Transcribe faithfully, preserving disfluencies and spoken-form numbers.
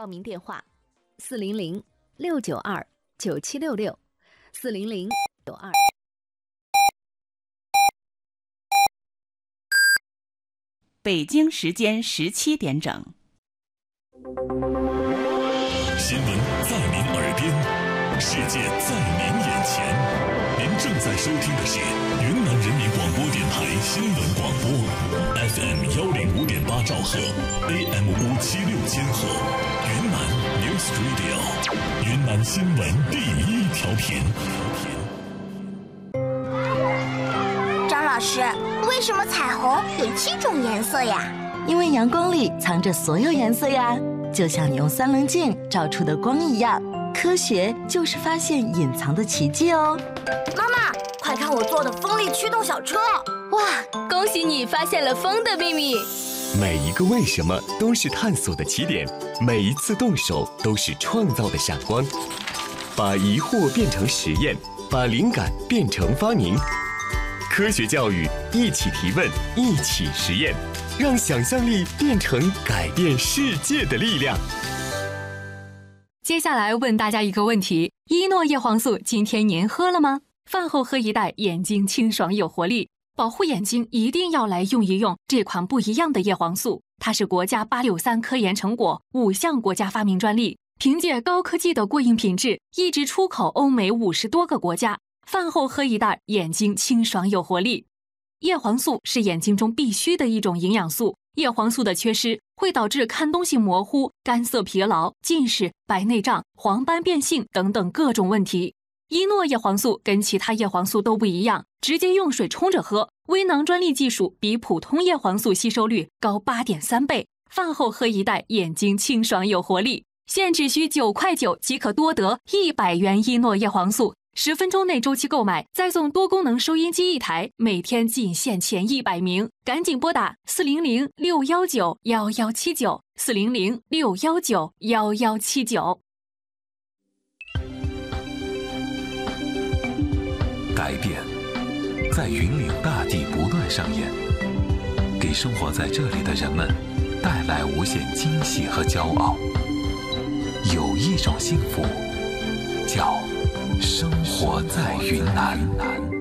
报名电话：四零零六九二九七六六，四零零九二。 北京时间十七点整。 新闻在您耳边，世界在您眼前。您正在收听的是云南人民广播电台新闻广播 ，F M 幺零五点八兆赫 ，A M 五七六千赫，云南 News Radio， 云南新闻第一调频。 张老师，为什么彩虹有七种颜色呀？ 因为阳光里藏着所有颜色呀，就像你用三棱镜照出的光一样。科学就是发现隐藏的奇迹哦。 妈妈，快看我做的风力驱动小车！ 哇，恭喜你发现了风的秘密。 每一个为什么都是探索的起点，每一次动手都是创造的闪光。把疑惑变成实验，把灵感变成发明。科学教育，一起提问，一起实验，让想象力变成改变世界的力量。 接下来问大家一个问题：依诺叶黄素今天您喝了吗？饭后喝一袋，眼睛清爽有活力。保护眼睛一定要来用一用这款不一样的叶黄素，它是国家八六三科研成果，五项国家发明专利，凭借高科技的过硬品质，一直出口欧美五十多个国家。饭后喝一袋，眼睛清爽有活力。叶黄素是眼睛中必须的一种营养素，叶黄素的缺失会导致看东西模糊、干涩疲劳、近视、白内障、黄斑变性等等各种问题。依诺叶黄素跟其他叶黄素都不一样，直接用水冲着喝，微囊专利技术比普通叶黄素吸收率高 八点三 倍。饭后喝一袋，眼睛清爽有活力。现只需九块九即可多得一百元依诺叶黄素。十分钟内周期购买，再送多功能收音机一台，每天仅限前一百名，赶紧拨打四零零六一九一一七九 四零零六一九一一七九。 改变在云岭大地不断上演，给生活在这里的人们带来无限惊喜和骄傲。有一种幸福，叫生活在云南。